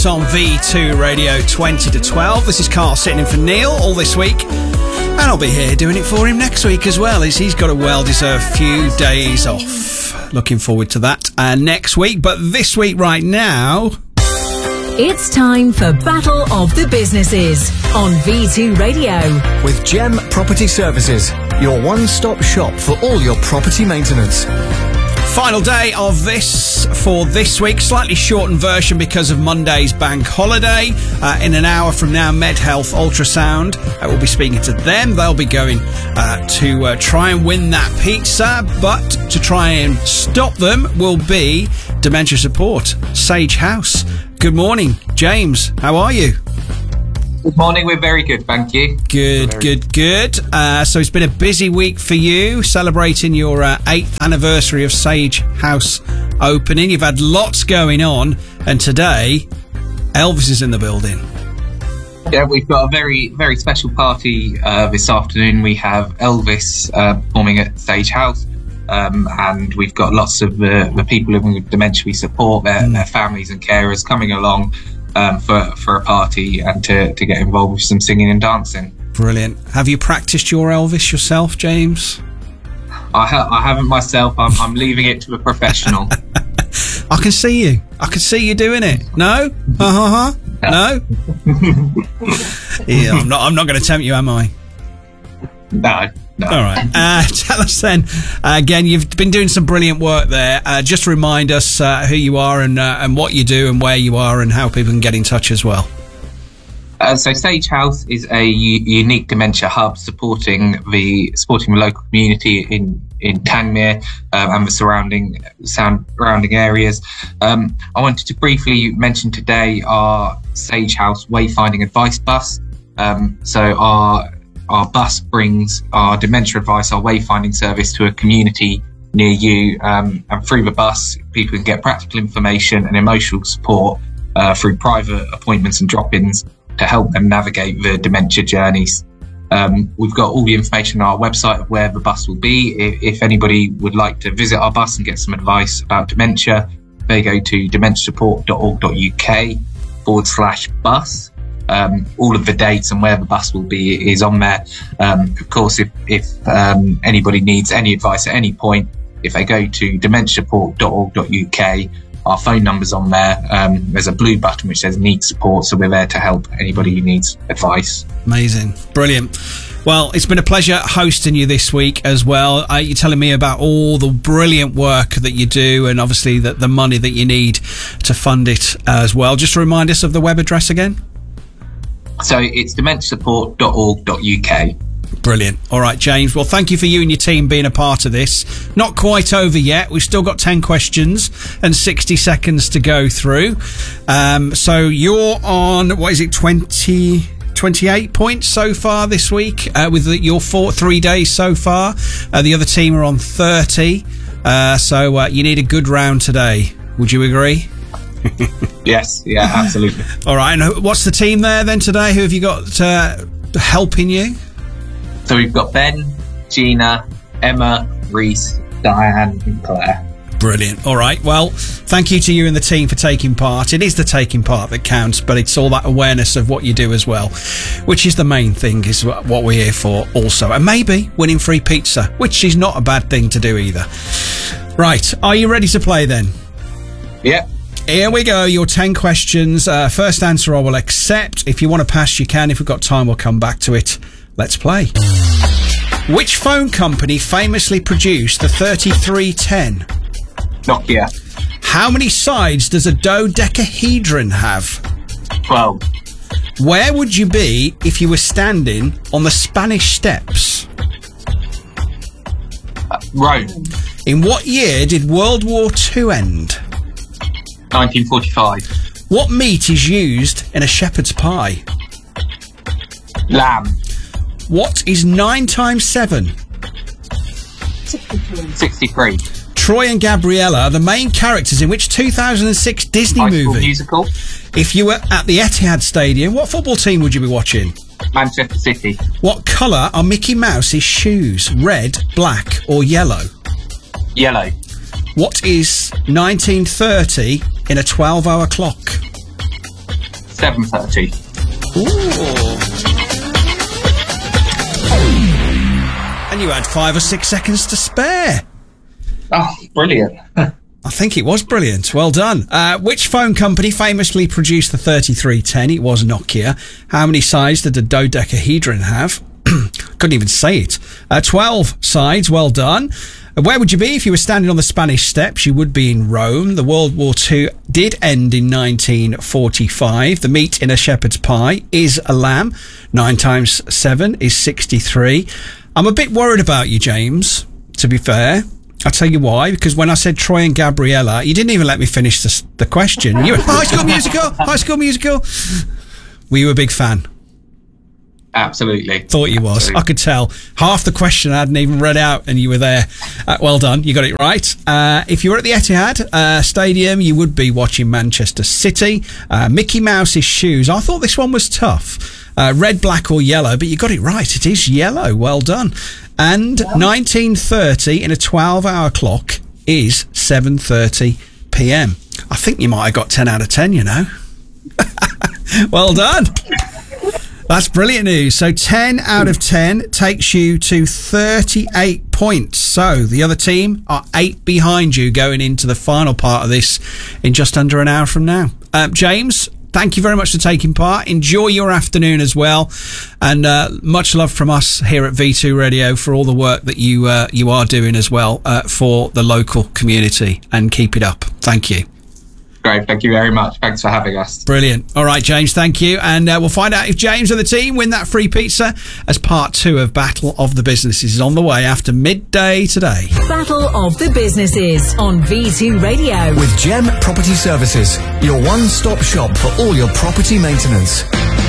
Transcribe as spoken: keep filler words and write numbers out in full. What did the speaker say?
House on V two Radio twenty to twelve. This is Carl sitting in for Neil all this week. And I'll be here doing it for him next week as well, as he's got a well-deserved few days off. Looking forward to that uh, next week. But this week right now... It's time for Battle of the Businesses on V two Radio. With Gem Property Services, your one-stop shop for all your property maintenance. Final day of this for this week. Slightly shortened version because of Monday's bank holiday. Uh, in an hour from now, MedHealth Ultrasound. Uh, we'll be speaking to them. They'll be going uh, to uh, try and win that pizza. But to try and stop them will be Dementia Support, Sage House. Good morning, James. How are you? Good morning. We're very good, thank you. Good, very good, good. Uh, so it's been a busy week for you, celebrating your uh, eighth anniversary of Sage House opening. You've had lots going on, and today, Elvis is in the building. Yeah, we've got a very, very special party uh, this afternoon. We have Elvis uh, performing at Sage House. Um, and we've got lots of uh, the people living with dementia we support, their, mm. their families and carers coming along um, for, for a party and to, to get involved with some singing and dancing. Brilliant. Have you practiced your Elvis yourself, James? I, ha- I haven't myself. I'm, I'm leaving it to a professional. I can see you. I can see you doing it. No? Uh-huh. No? Yeah, I'm not, I'm not going to tempt you, am I? No. No. All right. Uh, tell us then. Uh, again, you've been doing some brilliant work there. Uh, just remind us uh, who you are and uh, and what you do and where you are and how people can get in touch as well. Uh, so Sage House is a u- unique dementia hub supporting the supporting the local community in in Tangmere um, and the surrounding surrounding areas. Um, I wanted to briefly mention today our Sage House Wayfinding Advice Bus. Um, so our Our bus brings our dementia advice, our wayfinding service to a community near you. Um, and through the bus, people can get practical information and emotional support uh, through private appointments and drop-ins to help them navigate the dementia journeys. Um, we've got all the information on our website of where the bus will be. If, if anybody would like to visit our bus and get some advice about dementia, they go to dementiasupport.org.uk forward slash bus. Um, all of the dates and where the bus will be is on there. Um, of course, if, if um, anybody needs any advice at any point, if they go to dementiasupport.org.uk, our phone number's on there. Um, there's a blue button which says need support, so we're there to help anybody who needs advice. Amazing. Brilliant. Well, it's been a pleasure hosting you this week as well. Uh, you're telling me about all the brilliant work that you do and obviously the, the money that you need to fund it as well. Just remind us of the web address again. So it's dementiasupport.org.uk. Brilliant. All right, James. Well, thank you for you and your team being a part of this. Not quite over yet. We've still got ten questions and sixty seconds to go through. Um, so you're on, what is it, twenty, twenty-eight points so far this week uh, with the, your four, three days so far. Uh, the other team are on thirty. Uh, so uh, you need a good round today. Would you agree? Yes, yeah, absolutely. All right, and what's the team there then today? Who have you got uh, helping you? So we've got Ben, Gina, Emma, Reese, Diane and Claire. Brilliant. All right, well, thank you to you and the team for taking part. It is the taking part that counts, but it's all that awareness of what you do as well, which is the main thing, is what we're here for also. And maybe winning free pizza, which is not a bad thing to do either. Right, are you ready to play then? Yeah. Here we go, your ten questions. Uh, first answer I will accept. If you want to pass, you can. If we've got time, we'll come back to it. Let's play. Which phone company famously produced the thirty-three ten? Nokia. How many sides does a dodecahedron have? twelve. Where would you be if you were standing on the Spanish Steps? Uh, Rome. In what year did World War Two end? nineteen forty-five. What meat is used in a shepherd's pie? Lamb. What is nine times seven? sixty-three. Troy and Gabriella are the main characters in which two thousand six Disney High School movie? Musical. If you were at the Etihad Stadium, what football team would you be watching? Manchester City. What colour are Mickey Mouse's shoes? Red, black or yellow? Yellow. What is nineteen thirty in a twelve hour clock? seven thirty. Ooh. And you had five or six seconds to spare. Oh, brilliant. I think it was brilliant. Well done. Uh, which phone company famously produced the thirty-three ten? It was Nokia. How many sides did the dodecahedron have? Couldn't even say it. Uh, twelve sides. Well done. Uh, where would you be if you were standing on the Spanish Steps? You would be in Rome. The World War Two did end in nineteen forty-five. The meat in a shepherd's pie is a lamb. Nine times seven is sixty-three. I'm a bit worried about you, James, to be fair. I'll tell you why, because when I said Troy and Gabriella, you didn't even let me finish the, the question. You were, High School Musical, High School Musical. Were you a big fan? Absolutely. Thought you was. Absolutely. I could tell. Half the question I hadn't even read out and you were there. Uh, well done. You got it right. Uh, if you were at the Etihad uh, Stadium, you would be watching Manchester City. Uh, Mickey Mouse's shoes. I thought this one was tough. Uh, red, black or yellow, but you got it right. It is yellow. Well done. And nineteen thirty in a twelve-hour clock is seven thirty p.m. I think you might have got ten out of ten, you know. Well done. That's brilliant news. So ten out of ten takes you to thirty-eight points. So the other team are eight behind you going into the final part of this in just under an hour from now. Uh, James, thank you very much for taking part. Enjoy your afternoon as well. And uh, much love from us here at V two Radio for all the work that you uh, you are doing as well uh, for the local community. And keep it up. Thank you. Great, thank you very much. Thanks for having us. Brilliant. All right, James, thank you. And uh, we'll find out if James and the team win that free pizza as part two of Battle of the Businesses is on the way after midday today. Battle of the Businesses on V two Radio. With Gem Property Services, your one-stop shop for all your property maintenance.